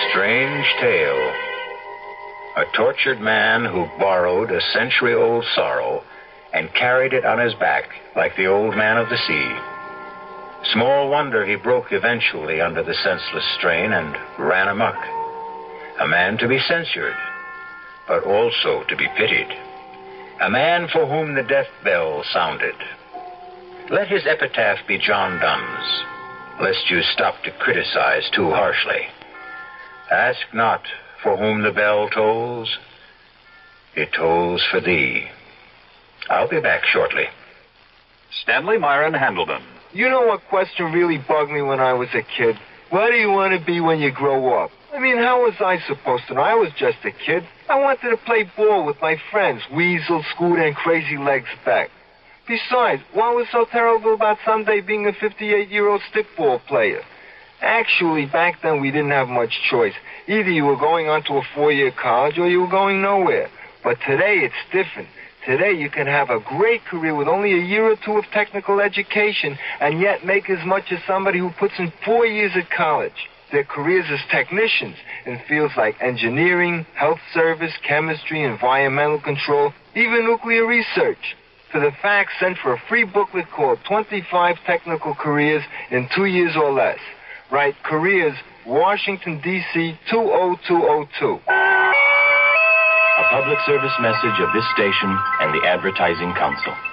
Strange tale. A tortured man who borrowed a century-old sorrow and carried it on his back like the old man of the sea. Small wonder he broke eventually under the senseless strain and ran amok. A man to be censured, but also to be pitied. A man for whom the death bell sounded. Let his epitaph be John Donne's, lest you stop to criticize too harshly. Ask not for whom the bell tolls. It tolls for thee. I'll be back shortly. Stanley Myron Handleton. You know what question really bugged me when I was a kid? What do you want to be when you grow up? I mean, how was I supposed to know? I was just a kid. I wanted to play ball with my friends, Weasel, Scooter, and Crazy Legs Beck. Besides, what was so terrible about someday being a 58-year-old stickball player? Actually, back then we didn't have much choice. Either you were going on to a 4-year college or you were going nowhere. But today it's different. Today you can have a great career with only a year or two of technical education and yet make as much as somebody who puts in 4 years at college. Their careers as technicians in fields like engineering, health service, chemistry, environmental control, even nuclear research. For the facts, send for a free booklet called 25 Technical Careers in 2 years or less. Write Careers, Washington, D.C. 20202. A public service message of this station and the Advertising Council.